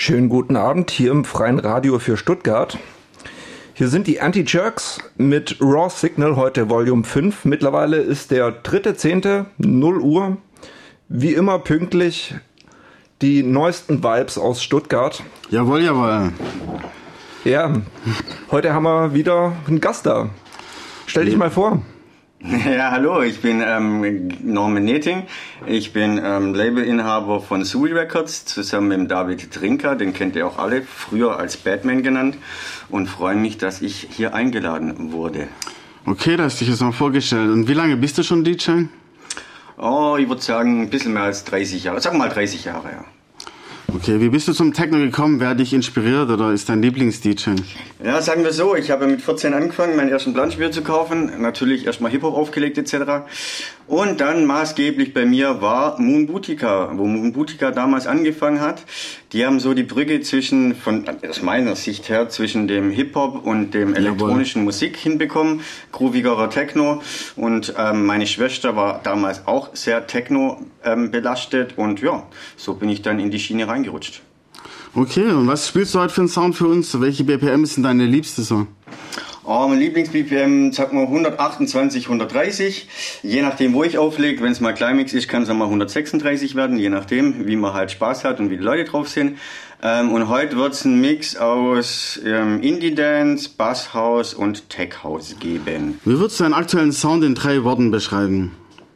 Schönen guten Abend hier im Freien Radio für Stuttgart. Hier sind die Anti-Jerks mit Raw Signal, heute Volume 5. Mittlerweile ist der 3.10., 0 Uhr. Wie immer pünktlich die neuesten Vibes aus Stuttgart. Jawohl, jawohl. Ja, heute haben wir wieder einen Gast da. Stell dich mal vor. Ja, hallo, ich bin Norman Neting. Ich bin Labelinhaber von Sui Records zusammen mit David Trinker, den kennt ihr auch alle, früher als Batman genannt, und freue mich, dass ich hier eingeladen wurde. Okay, da hast du dich jetzt mal vorgestellt. Und wie lange bist du schon DJ? Oh, ich würde sagen, ein bisschen mehr als 30 Jahre. Sag mal 30 Jahre, ja. Okay, wie bist du zum Techno gekommen? Wer hat dich inspiriert oder ist dein Lieblings-DJ? Ja, sagen wir so, ich habe mit 14 angefangen, meinen ersten Planspiel zu kaufen. Natürlich erstmal Hip-Hop aufgelegt etc. Und dann maßgeblich bei mir war Moon Boutica, wo Moon Boutica damals angefangen hat. Die haben so die Brücke aus meiner Sicht her, zwischen dem Hip-Hop und dem elektronischen Musik hinbekommen. Groovigerer Techno. Und meine Schwester war damals auch sehr Techno belastet. Und ja, so bin ich dann in die Schiene reingerutscht. Okay, und was spielst du heute für einen Sound für uns? Welche BPM sind deine liebste so? Oh, mein Lieblings-BPM, sag mal 128, 130. Je nachdem, wo ich auflege. Wenn es mal Climax ist, kann es auch mal 136 werden. Je nachdem, wie man halt Spaß hat und wie die Leute drauf sind. Und heute wird es einen Mix aus Indie-Dance, Basshouse und Tech-House geben. Wie würdest du deinen aktuellen Sound in 3 Worten beschreiben?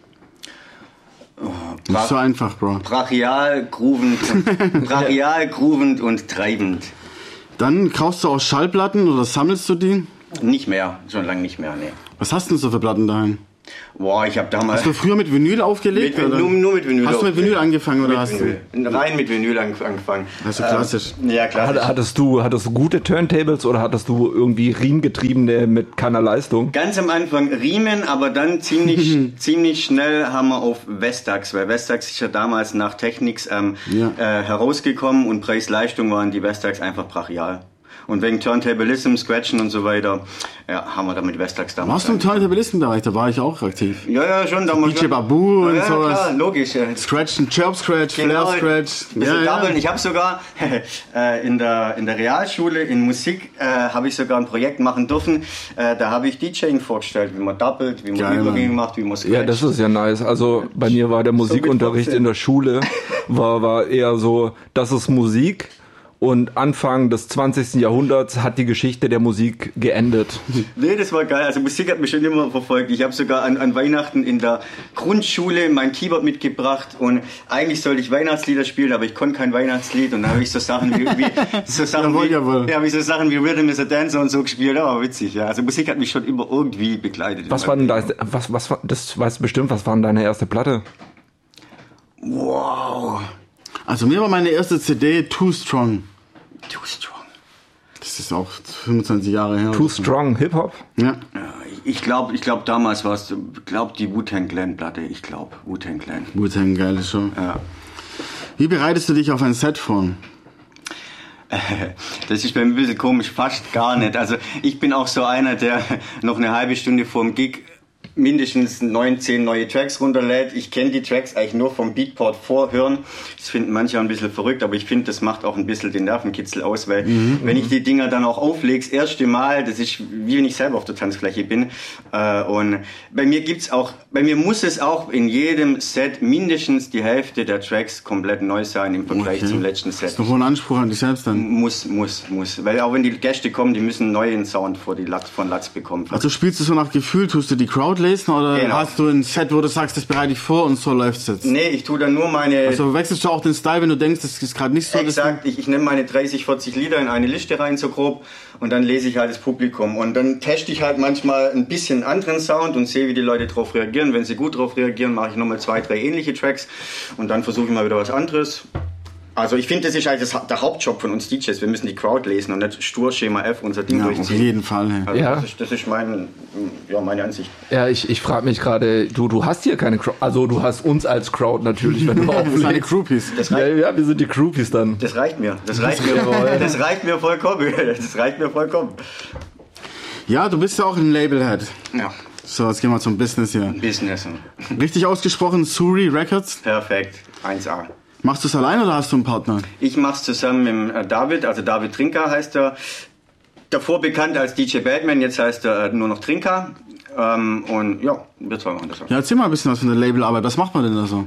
Nicht so einfach, Bro. Brachial, groovend und treibend. Dann kaufst du auch Schallplatten oder sammelst du die? Nicht mehr, schon lange nicht mehr, nee. Was hast du denn so für Platten daheim? Boah, ich habe damals... Hast du früher mit Vinyl aufgelegt? Nur mit Vinyl. Hast du mit Vinyl angefangen oder hast du? Rein mit Vinyl angefangen. Also klassisch. Ja, klassisch. Hattest du gute Turntables oder hattest du irgendwie Riemengetriebene mit keiner Leistung? Ganz am Anfang Riemen, aber dann ziemlich schnell haben wir auf Vestax, weil Vestax ist ja damals nach Technics herausgekommen und Preis-Leistung waren die Vestax einfach brachial. Und wegen Turntablism, Scratchen und so weiter, ja, haben wir da mit Vestax damals. Warst du im Turntablism-Bereich? Da war ich auch aktiv. Ja, schon damals. DJ Babu und sowas. Ja, klar, logisch. Scratchen, Chirp Scratch, genau, Flare Scratch. Ja. Ich habe sogar in der Realschule in Musik habe ich sogar ein Projekt machen dürfen. Da habe ich DJing vorgestellt, wie man doppelt, wie man Übergänge macht, wie man scratcht. Ja, das ist ja nice. Also bei mir war der Musikunterricht in der Schule war eher so, das ist Musik. Und Anfang des 20. Jahrhunderts hat die Geschichte der Musik geendet. Nee, das war geil. Also Musik hat mich schon immer verfolgt. Ich habe sogar an Weihnachten in der Grundschule mein Keyboard mitgebracht und eigentlich sollte ich Weihnachtslieder spielen, aber ich konnte kein Weihnachtslied und dann habe ich so Sachen wie Rhythm is a Dancer und so gespielt. Aber witzig, ja. Also Musik hat mich schon immer irgendwie begleitet. Was war denn das weißt du bestimmt, was war denn deine erste Platte? Wow. Also mir war meine erste CD Too Strong. Too Strong. Das ist auch 25 Jahre her. Too Strong, Hip-Hop? Ja. Ich glaube damals war es, die Wu-Tang Clan Platte. Ich glaube, Wu-Tang Clan. Wu-Tang, geile Show. Ja. Wie bereitest du dich auf ein Set vor? Das ist bei mir ein bisschen komisch, fast gar nicht. Also ich bin auch so einer, der noch eine halbe Stunde vorm Gig mindestens 10 neue Tracks runterlädt. Ich kenne die Tracks eigentlich nur vom Beatport vorhören. Das finden manche ein bisschen verrückt, aber ich finde, das macht auch ein bisschen den Nervenkitzel aus, weil wenn ich die Dinger dann auch auflege, das erste Mal, das ist wie wenn ich selber auf der Tanzfläche bin. Und bei mir muss es auch in jedem Set mindestens die Hälfte der Tracks komplett neu sein im Vergleich zum letzten Set. Das ist doch wohl ein Anspruch an dich selbst dann. Muss. Weil auch wenn die Gäste kommen, die müssen einen neuen Sound von Latz bekommen. Also spielst du so nach Gefühl, tust du die Crowd lesen oder hast du ein Set, wo du sagst, das bereite ich vor und so läuft's jetzt? Nee, ich tue dann nur meine... Also wechselst du auch den Style, wenn du denkst, das ist gerade nicht so? Exakt, ich nehme meine 30, 40 Lieder in eine Liste rein, so grob, und dann lese ich halt das Publikum. Und dann teste ich halt manchmal ein bisschen anderen Sound und sehe, wie die Leute drauf reagieren. Wenn sie gut drauf reagieren, mache ich nochmal 2, 3 ähnliche Tracks und dann versuche ich mal wieder was anderes. Also ich finde, das ist halt der Hauptjob von uns DJs. Wir müssen die Crowd lesen und nicht stur Schema F unser Ding durchziehen. Auf jeden Fall. Also ja. Das ist meine Ansicht. Ja, ich frage mich gerade, du hast hier keine Crowd, also du hast uns als Crowd natürlich, wenn du auflegst. Keine Groupies. Ja, wir sind die Groupies dann. Das reicht mir. Das reicht mir vollkommen. Ja, du bist ja auch ein Labelhead. Ja. So, jetzt gehen wir zum Business hier. Business. Richtig ausgesprochen, Suri Records. Perfekt. 1A. Machst du es allein oder hast du einen Partner? Ich mache es zusammen mit David, also David Trinka heißt er. Davor bekannt als DJ Batman, jetzt heißt er nur noch Trinka. Und ja, wir zwei machen das auch. Ja, erzähl mal ein bisschen was von der Labelarbeit. Was macht man denn da so?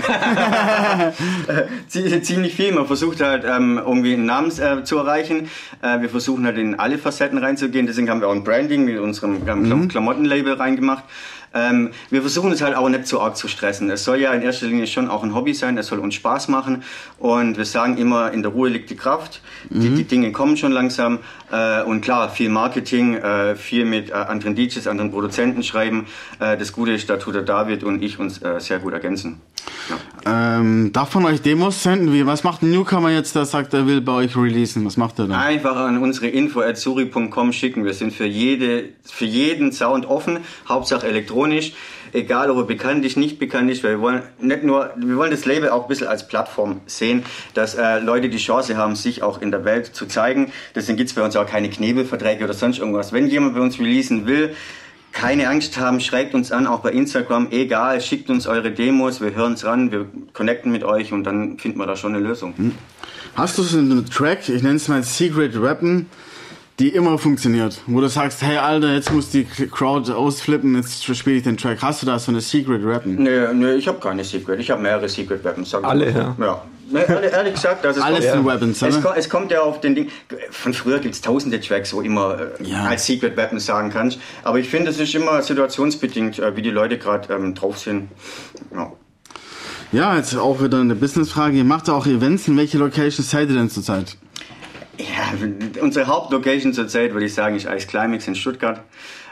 Ziemlich viel. Man versucht halt irgendwie einen Namen zu erreichen. Wir versuchen halt in alle Facetten reinzugehen. Deswegen haben wir auch ein Branding mit unserem Klamottenlabel reingemacht. Wir versuchen es halt auch nicht zu arg zu stressen. Es soll ja in erster Linie schon auch ein Hobby sein, es soll uns Spaß machen und wir sagen immer, in der Ruhe liegt die Kraft. Die Dinge kommen schon langsam und klar, viel Marketing, viel mit anderen DJs, anderen Produzenten schreiben. Das Gute ist, da tut der David und ich uns sehr gut ergänzen. Ja. Darf man euch Demos senden? Was macht ein Newcomer jetzt, der sagt, er will bei euch releasen? Was macht er dann? Einfach an unsere info@suri.com schicken. Wir sind für jeden Sound offen, Hauptsache elektronisch. Egal, ob er bekannt ist, nicht bekannt ist, weil wir wollen das Label auch ein bisschen als Plattform sehen, dass Leute die Chance haben, sich auch in der Welt zu zeigen. Deswegen gibt es bei uns auch keine Knebelverträge oder sonst irgendwas. Wenn jemand bei uns releasen will, keine Angst haben, schreibt uns an, auch bei Instagram, egal, schickt uns eure Demos, wir hören es ran, wir connecten mit euch und dann finden wir da schon eine Lösung. Hast du so einen Track, ich nenne es mal Secret Rappen, die immer funktioniert, wo du sagst, hey Alter, jetzt muss die Crowd ausflippen, jetzt spiele ich den Track. Hast du da so eine Secret Rappen? Nee, ich habe keine Secret, ich habe mehrere Secret Rappen. Alle, ja. Ja. Ehrlich gesagt, also alles sind Weapons, oder? Es kommt ja auf den Ding. Von früher gibt es tausende Tracks, wo immer als Secret Weapon sagen kannst. Aber ich finde, es ist immer situationsbedingt, wie die Leute gerade drauf sind. Ja. Ja, jetzt auch wieder eine Businessfrage. Ihr macht auch Events. In welche Locations seid ihr denn zurzeit? Ja, unsere Hauptlocation zurzeit, würde ich sagen, ist Ice Climax in Stuttgart.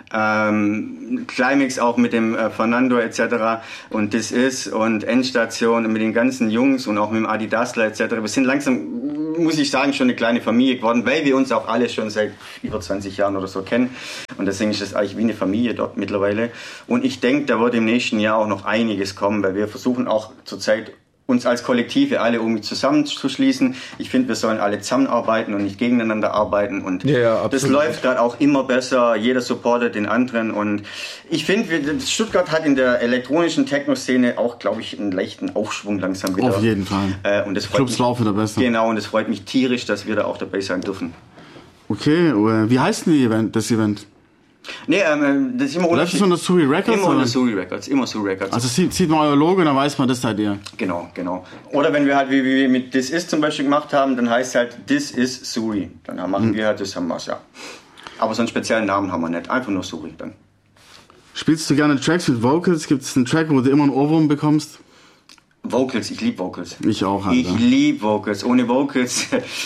Climax auch mit dem Fernando etc. und das ist und Endstation und mit den ganzen Jungs und auch mit dem Adidasler etc. Wir sind langsam, muss ich sagen, schon eine kleine Familie geworden, weil wir uns auch alle schon seit über 20 Jahren oder so kennen und deswegen ist das eigentlich wie eine Familie dort mittlerweile und ich denke, da wird im nächsten Jahr auch noch einiges kommen, weil wir versuchen auch zurzeit uns als Kollektive alle irgendwie zusammenzuschließen. Ich finde, wir sollen alle zusammenarbeiten und nicht gegeneinander arbeiten. Und das läuft gerade auch immer besser. Jeder supportet den anderen. Und ich finde, Stuttgart hat in der elektronischen Techno-Szene auch, glaube ich, einen leichten Aufschwung langsam wieder. Auf jeden Fall. Und das Clubs laufen wieder besser. Genau, und es freut mich tierisch, dass wir da auch dabei sein dürfen. Okay, wie heißt denn das Event? Nee, das ist immer läuft es unter Suri Records? Immer unter Suri Records, immer Suri Records. Also sieht man euer Logo und dann weiß man, das seid ihr. Genau. Oder wenn wir halt, wie wir mit This Is zum Beispiel gemacht haben, dann heißt es halt This Is Suri. Dann machen wir halt, das haben wir's, ja. Aber so einen speziellen Namen haben wir nicht, einfach nur Suri dann. Spielst du gerne Tracks mit Vocals? Gibt es einen Track, wo du immer einen Ohrwurm bekommst? Vocals, ich liebe Vocals. Ich auch, Alter. Ich liebe Vocals. Ohne Vocals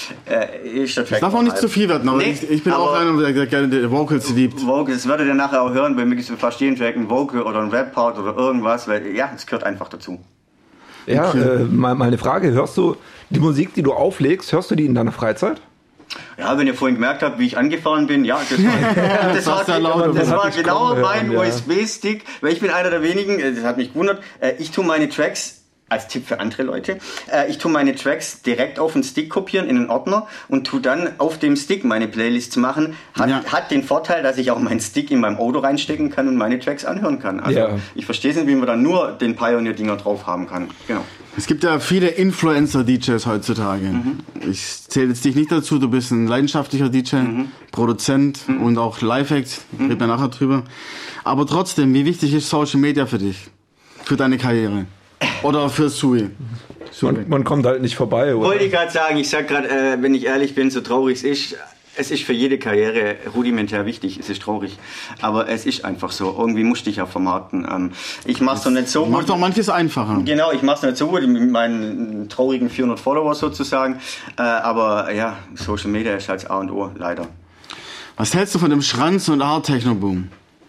ist der Track. Es darf auch nicht zu viel werden, aber nee, ich bin auch einer, der gerne die Vocals liebt. Vocals, das werdet ihr nachher auch hören, weil mir fast jeden Track ein Vocal oder ein Rap-Part oder irgendwas, weil ja, es gehört einfach dazu. Ja, okay. Mal eine Frage, hörst du die Musik, die du auflegst, hörst du die in deiner Freizeit? Ja, wenn ihr vorhin gemerkt habt, wie ich angefahren bin, ja, das war genau mein USB-Stick, weil ich bin einer der wenigen, das hat mich gewundert, ich tue meine Tracks, als Tipp für andere Leute, ich tue meine Tracks direkt auf den Stick kopieren, in einen Ordner und tue dann auf dem Stick meine Playlists machen. Hat den Vorteil, dass ich auch meinen Stick in meinem Auto reinstecken kann und meine Tracks anhören kann. Also ich verstehe es nicht, wie man dann nur den Pioneer-Dinger drauf haben kann. Genau. Es gibt ja viele Influencer-DJs heutzutage. Ich zähle jetzt dich nicht dazu, du bist ein leidenschaftlicher DJ, Produzent und auch Live-Act, reden wir nachher drüber. Aber trotzdem, wie wichtig ist Social Media für dich? Für deine Karriere? Oder für Sui? Man kommt halt nicht vorbei, oder? Wollte ich gerade sagen, ich sag gerade, wenn ich ehrlich bin, so traurig es ist für jede Karriere rudimentär wichtig, es ist traurig, aber es ist einfach so, irgendwie musste ich ja vermarkten. Ich mach's doch nicht so gut. Macht doch manches einfacher. Genau, ich mach's nicht so gut mit meinen traurigen 400 Followers sozusagen, aber ja, Social Media ist halt A und O, leider. Was hältst du von dem Schranz- und Hard-Techno-Boom?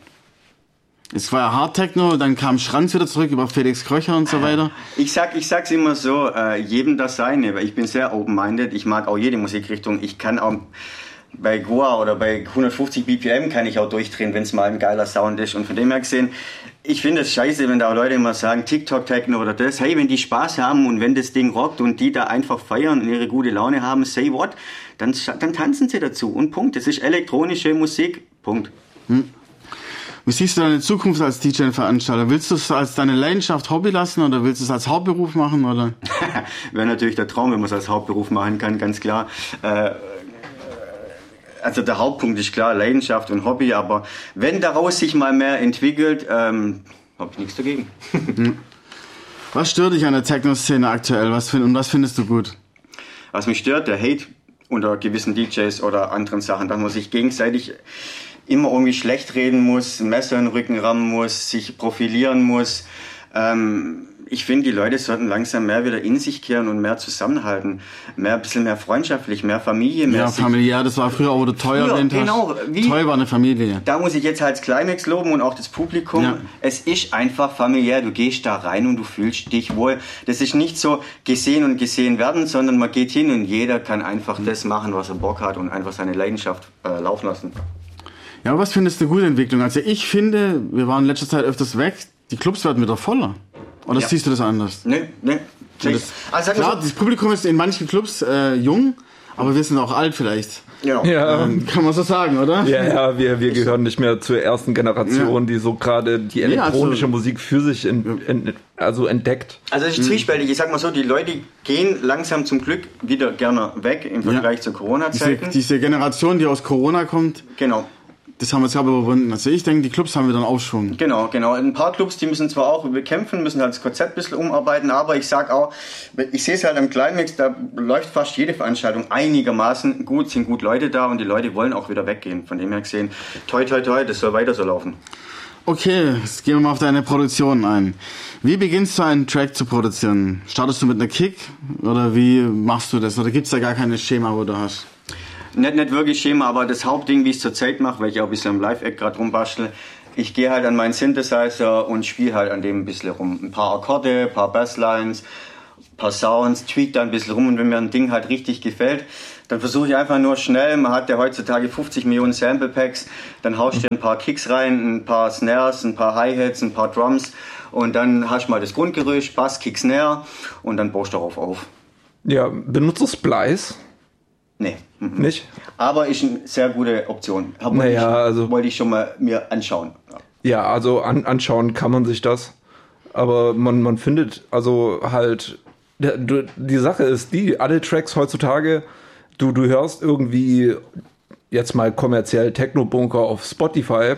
Es war ja Hard-Techno, dann kam Schranz wieder zurück über Felix Kröcher und so weiter. Ich sag's immer so, jedem das Seine, weil ich bin sehr open-minded, ich mag auch jede Musikrichtung, ich kann auch bei Goa oder bei 150 BPM kann ich auch durchdrehen, wenn es mal ein geiler Sound ist. Und von dem her gesehen, ich finde es scheiße, wenn da auch Leute immer sagen, TikTok-Techno oder das. Hey, wenn die Spaß haben und wenn das Ding rockt und die da einfach feiern und ihre gute Laune haben, say what, dann tanzen sie dazu und Punkt. Das ist elektronische Musik, Punkt. Wie siehst du deine Zukunft als DJ-Veranstalter? Willst du es als deine Leidenschaft Hobby lassen oder willst du es als Hauptberuf machen? Oder? Wäre natürlich der Traum, wenn man es als Hauptberuf machen kann, ganz klar. Also der Hauptpunkt ist klar, Leidenschaft und Hobby, aber wenn daraus sich mal mehr entwickelt, habe ich nichts dagegen. Was stört dich an der Techno-Szene aktuell? Was findest du gut? Was mich stört, der Hate unter gewissen DJs oder anderen Sachen, dass man sich gegenseitig immer irgendwie schlecht reden muss, ein Messer in den Rücken rammen muss, sich profilieren muss. Ich finde, die Leute sollten langsam mehr wieder in sich kehren und mehr zusammenhalten. Ein bisschen mehr freundschaftlich, mehr Familie. Mehr familiär, das war früher, wo du Toy erwähnt hast. Genau. Toy war eine Familie. Da muss ich jetzt halt Climax loben und auch das Publikum. Ja. Es ist einfach familiär. Du gehst da rein und du fühlst dich wohl. Das ist nicht so gesehen und gesehen werden, sondern man geht hin und jeder kann einfach das machen, was er Bock hat und einfach seine Leidenschaft laufen lassen. Ja, aber was findest du gute Entwicklung? Also ich finde, wir waren in letzter Zeit öfters weg, die Clubs werden wieder voller. Oder siehst du das anders? Nee. Also klar, das Publikum ist in manchen Clubs jung, aber wir sind auch alt vielleicht. Ja. Kann man so sagen, oder? Ja, wir gehören nicht mehr zur ersten Generation, die so gerade die elektronische Musik für sich entdeckt. Also es ist zwiespältig. Ich sag mal so, die Leute gehen langsam zum Glück wieder gerne weg im Vergleich zur Corona-Zeiten. Diese Generation, die aus Corona kommt. Genau. Das haben wir jetzt gerade überwunden. Also ich denke, die Clubs haben wieder einen Aufschwung. Genau. Ein paar Clubs, die müssen zwar auch kämpfen, müssen halt das Konzept ein bisschen umarbeiten, aber ich sag auch, ich sehe es halt am Climax, da läuft fast jede Veranstaltung einigermaßen gut, sind gut Leute da und die Leute wollen auch wieder weggehen. Von dem her gesehen, toi, das soll weiter so laufen. Okay, jetzt gehen wir mal auf deine Produktion ein. Wie beginnst du einen Track zu produzieren? Startest du mit einer Kick oder wie machst du das? Oder gibt es da gar kein Schema, wo du hast? Nicht wirklich Schema, aber das Hauptding, wie ich es zurzeit mache, weil ich auch ein bisschen am Live-Act gerade rumbastel, ich gehe halt an meinen Synthesizer und spiele halt an dem ein bisschen rum. Ein paar Akkorde, ein paar Basslines, ein paar Sounds, tweak da ein bisschen rum und wenn mir ein Ding halt richtig gefällt, dann versuche ich einfach nur schnell, man hat ja heutzutage 50 Millionen Sample Packs, dann haust du ein paar Kicks rein, ein paar Snares, ein paar Hi-Hats, ein paar Drums und dann hast du mal das Grundgerüst, Bass, Kick, Snare und dann baust du darauf auf. Ja, benutzt du Splice? Nee. Nicht? Aber ist eine sehr gute Option. Wollte ich schon mal mir anschauen. Ja, also anschauen kann man sich das. Aber man findet also halt, die Sache ist die, alle Tracks heutzutage, du hörst irgendwie jetzt mal kommerziell Techno-Bunker auf Spotify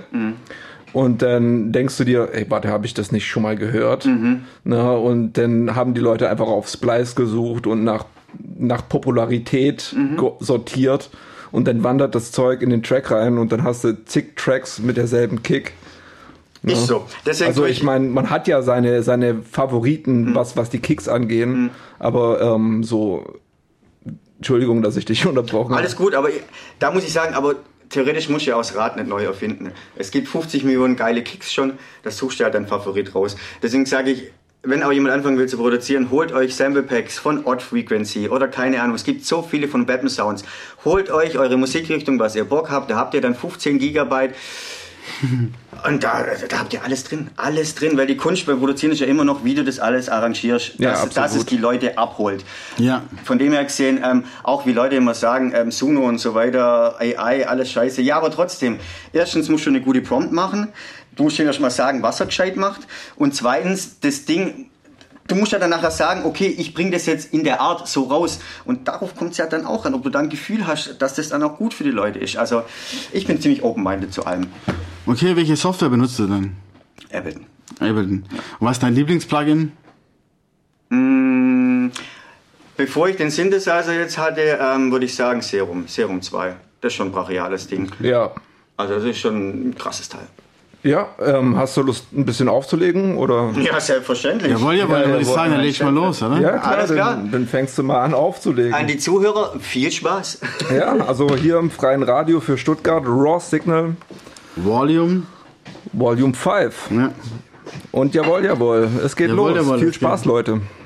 und dann denkst du dir, ey, warte, habe ich das nicht schon mal gehört? Na, und dann haben die Leute einfach auf Splice gesucht und nach Popularität sortiert und dann wandert das Zeug in den Track rein und dann hast du zig Tracks mit derselben Kick. Ja. Ist so. Deswegen also ich meine, man hat ja seine Favoriten, was die Kicks angehen, aber Entschuldigung, dass ich dich unterbrochen habe. Alles gut, aber da muss ich sagen, aber theoretisch musst du ja auch das Rad nicht neu erfinden. Es gibt 50 Millionen geile Kicks schon, das suchst du halt dein Favorit raus. Deswegen sage ich, wenn auch jemand anfangen will zu produzieren, holt euch Sample Packs von Odd Frequency oder keine Ahnung, es gibt so viele von Batman Sounds. Holt euch eure Musikrichtung, was ihr Bock habt, da habt ihr dann 15 Gigabyte und da habt ihr alles drin, weil die Kunst beim Produzieren ist ja immer noch, wie du das alles arrangierst, dass es die Leute abholt. Ja. Von dem her gesehen, auch wie Leute immer sagen, Suno und so weiter, AI, alles scheiße, ja, aber trotzdem, erstens musst du eine gute Prompt machen, du musst dir erstmal sagen, was er gescheit macht und zweitens, das Ding, du musst ja dann nachher sagen, okay, ich bringe das jetzt in der Art so raus. Und darauf kommt es ja dann auch an, ob du dann ein Gefühl hast, dass das dann auch gut für die Leute ist. Also ich bin ziemlich open-minded zu allem. Okay, welche Software benutzt du denn? Ableton. Ja. Und was ist dein Lieblingsplugin? Bevor ich den Synthesizer jetzt hatte, würde ich sagen Serum 2. Das ist schon ein brachiales Ding. Ja. Also das ist schon ein krasses Teil. Ja, hast du Lust, ein bisschen aufzulegen, oder? Ja, selbstverständlich. Jawohl, würde ich sagen, dann leg ich mal los, oder? Ja, klar, alles klar. Dann fängst du mal an aufzulegen. An die Zuhörer, viel Spaß. Ja, also hier im freien Radio für Stuttgart, Raw Signal. Volume 5. Ja. Und jawohl, es geht los. Viel Spaß, Leute.